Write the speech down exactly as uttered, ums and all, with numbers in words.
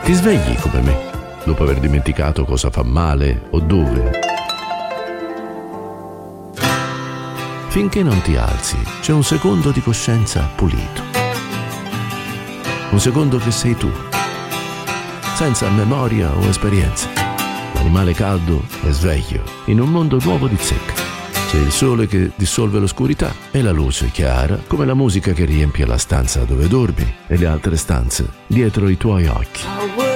Ti svegli come me, dopo aver dimenticato cosa fa male o dove. Finché non ti alzi, c'è un secondo di coscienza pulito. Un secondo che sei tu, senza memoria o esperienza. L'animale caldo è sveglio, in un mondo nuovo di zecca. C'è il sole che dissolve l'oscurità e la luce chiara come la musica che riempie la stanza dove dormi e le altre stanze dietro i tuoi occhi.